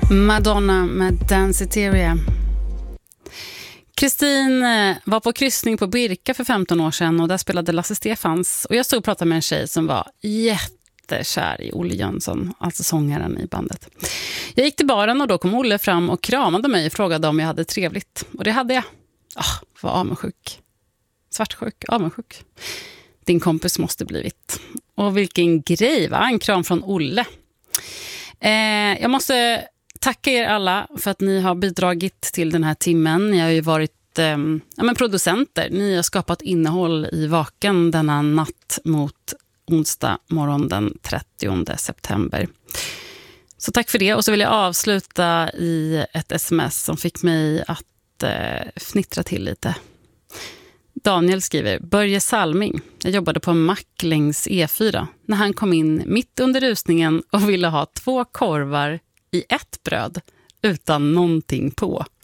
Madonna med Danceteria. Kristin var på kryssning på Birka för 15 år sedan och där spelade Lasse Stefans. Och jag stod och pratade med en tjej som var jättekär i Olle Jönsson, alltså sångaren i bandet. Jag gick till baren och då kom Olle fram och kramade mig och frågade om jag hade trevligt. Och det hade jag. Var avundsjuk. Svartsjuk, avundsjuk. Din kompis måste bli vitt. Och vilken grej, va? En kram från Olle. Jag måste tacka er alla för att ni har bidragit till den här timmen. Ni har ju varit producenter. Ni har skapat innehåll i Vaken denna natt mot onsdag morgon den 30 september. Så tack för det. Och så vill jag avsluta i ett sms som fick mig att fnittra till lite. Daniel skriver: Börje Salming. Jag jobbade på en mack längs E4 när han kom in mitt under rusningen och ville ha 2 korvar i ett bröd utan någonting på.